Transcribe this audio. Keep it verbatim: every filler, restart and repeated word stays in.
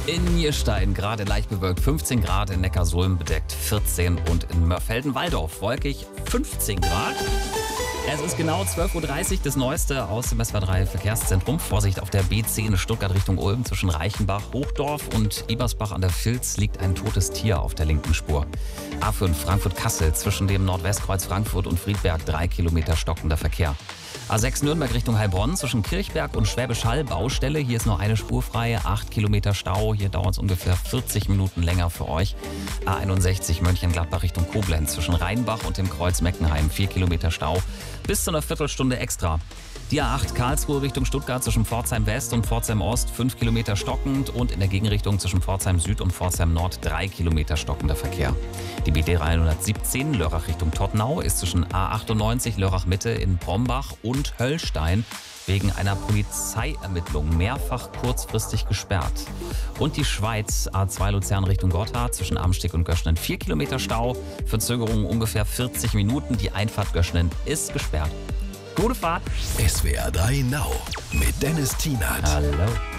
In Nierstein gerade leicht bewölkt, fünfzehn Grad, in Neckarsulm bedeckt vierzehn und in Mörfelden-Walldorf wolkig fünfzehn Grad. Es ist genau zwölf Uhr dreißig, das Neueste aus dem S W R drei Verkehrszentrum. Vorsicht auf der B zehn Stuttgart Richtung Ulm zwischen Reichenbach, Hochdorf und Ebersbach an der Vilz liegt ein totes Tier auf der linken Spur. A fünf Frankfurt-Kassel zwischen dem Nordwestkreuz Frankfurt und Friedberg drei Kilometer stockender Verkehr. A sechs Nürnberg Richtung Heilbronn zwischen Kirchberg und Schwäbisch Hall Baustelle. Hier ist nur eine Spur frei, acht Kilometer Stau. Hier dauert es ungefähr vierzig Minuten länger für euch. A einundsechzig Mönchengladbach Richtung Koblenz zwischen Rheinbach und dem Kreuz Meckenheim vier Kilometer Stau. Bis zu einer Viertelstunde extra. Die A acht Karlsruhe Richtung Stuttgart zwischen Pforzheim West und Pforzheim Ost fünf Kilometer stockend und in der Gegenrichtung zwischen Pforzheim Süd und Pforzheim Nord drei Kilometer stockender Verkehr. Die B D dreihundertsiebzehn Lörrach Richtung Tottenau ist zwischen A achtundneunzig Lörrach Mitte in Brombach und Höllstein wegen einer Polizeiermittlung mehrfach kurzfristig gesperrt. Und die Schweiz A zwei Luzern Richtung Gotthard zwischen Amsteg und Göschnen vier Kilometer Stau. Verzögerung ungefähr vierzig Minuten. Die Einfahrt Göschnen ist gesperrt. Gute Fahrt. S W R drei Now mit Dennis Tienert. Hallo.